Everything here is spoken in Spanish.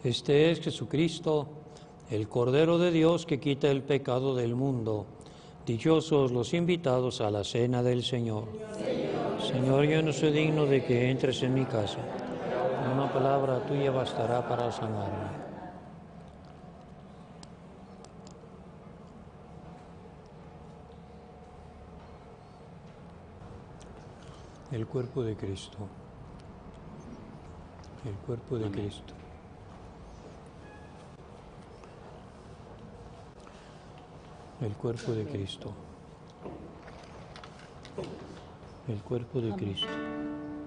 Este es Jesucristo, el Cordero de Dios que quita el pecado del mundo. Dichosos los invitados a la cena del Señor. Señor, yo no soy digno de que entres en mi casa. Una palabra tuya bastará para sanarme. El cuerpo de Cristo. El cuerpo de Cristo. El cuerpo de Cristo. El cuerpo de Cristo.